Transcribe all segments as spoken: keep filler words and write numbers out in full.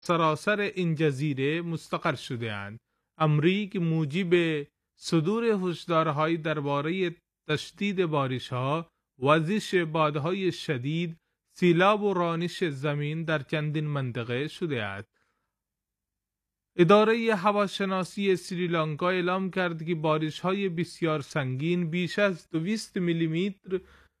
سراسر این جزیره مستقر شده اند. امری که موجب صدور هشدارهای درباره تشدید بارش‌ها، وزش بادهای شدید، سیلاب و رانش زمین در چندین منطقه شده است. اداره هواشناسی سریلانکا اعلام کرد که بارش‌های بسیار سنگین بیش از دویست میلیمتر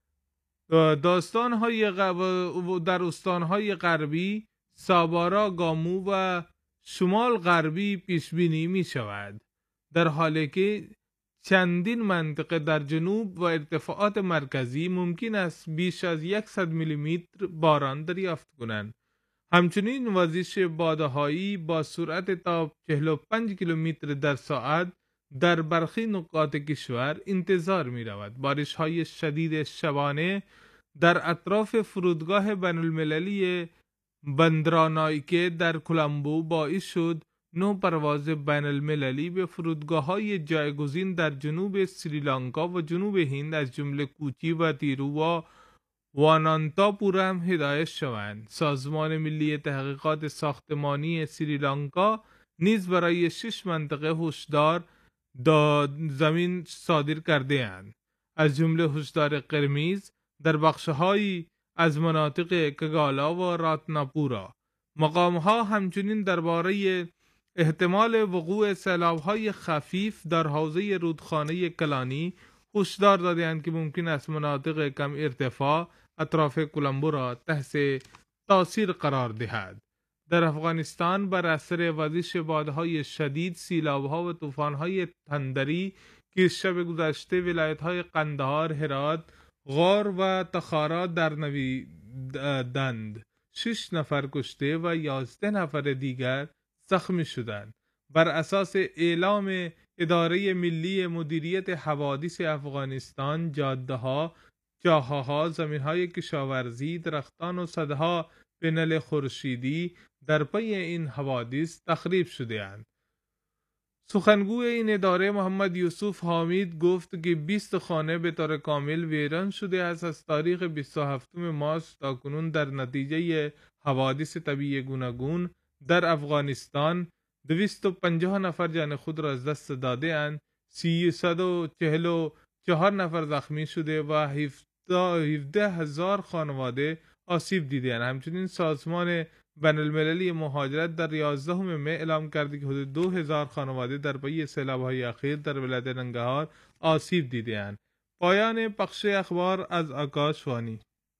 داستان‌های در استان‌های غربی، سابارا، گامو و شمال غربی پیش بینی می شود، در حالی که چندین منطقه در جنوب و ارتفاعات مرکزی ممکن است بیش از صد میلیمتر باران دریافت کنند. همچنین وزش بادهایی با سرعت تا چهل و پنج کیلومتر در ساعت در برخی نقاط کشور انتظار می رود. بارش های شدید شبانه در اطراف فرودگاه بین المللی بندرانایکه در کولمبو باعث شد نه پرواز بین المللی به فرودگاه های جایگزین در جنوب سریلانکا و جنوب هند از جمله کوچی و تیرو و وانانتاپور هم هدایت شوند. سازمان ملی تحقیقات ساختمانی سریلانکا نیز برای شش منطقه هشدار زمین صادر کرده اند، از جمله هشدار قرمز در بخش‌هایی از مناطق کگالا و راتناپورا. مقام‌ها همچنین درباره احتمال وقوع سیلاب‌های خفیف در حوزه رودخانه کلانی هشدار داده‌اند که ممکن است مناطق کم ارتفاع اطراف کولمبو را تحت تاثیر قرار دهد. در افغانستان بر اثر وزش بادهای شدید، سیلاب‌ها و طوفان‌های تندری که شب گذشته ولایت‌های قندهار، هرات، غور و تخارا در نویدند، شش نفر کشته و یازده نفر دیگر زخمی شدند. بر اساس اعلام اداره ملی مدیریت حوادث افغانستان، جاده‌ها، چاه‌ها، زمین‌های کشاورزی، درختان و صدها پنل خورشیدی در پی این حوادث تخریب شده‌اند. سخنگوی این اداره محمد یوسف حامید گفت که بیست خانه به طور کامل ویران شده است. از تاریخ بیست و هفتم مارس تا کنون در نتیجه حوادث طبیعی گوناگون در افغانستان دویست و پنجاه نفر جان خود را از دست داده اند، سیصد و چهل و چهار نفر زخمی شده و هفده هزار خانواده آسیب دیده اند. همچنین سازمان بین المللی مهاجرت در یازدهم می اعلام کرده که حدود دو هزار خانواده در پی سیلاب‌های اخیر در ولایت ننگرهار آسیب دیده اند. پایان پخش اخبار از آکاشوانی.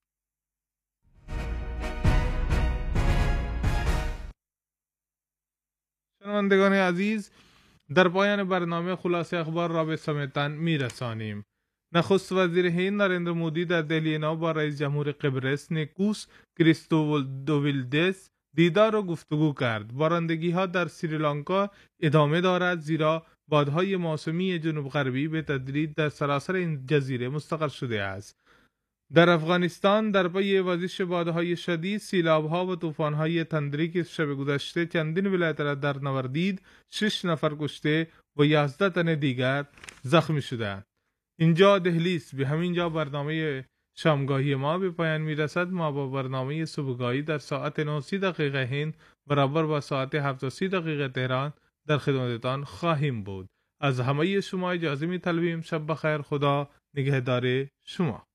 شنوندگان عزیز، در پایان برنامه خلاصه اخبار را به سمتان می رسانیم. نخست وزیر هند نریندر مودی در دهلی نو با رئیس جمهور قبرس نیکوس کریستوفولدویلدس دیدار و گفتگو کرد. بارندگی ها در سریلانکا ادامه دارد، زیرا بادهای موسمی جنوب غربی به تدریج در سراسر این جزیره مستقر شده است. در افغانستان در پی وزش بادهای شدید، سیلاب‌ها و طوفان‌های تندری که شب گذشته چندین ولایت را در نوردید، شش نفر کشته و یازده تن دیگر زخمی شدند. اینجا دهلی است. به همین جا برنامه شامگاهی ما به پایان میرسد. ما با برنامه صبحگاهی در ساعت نه و سی دقیقه هند برابر با ساعت هفت و سی دقیقه تهران در خدمتتان خواهیم بود. از همه شما اجازه می طلبیم. شب بخیر. خدا نگهدار شما.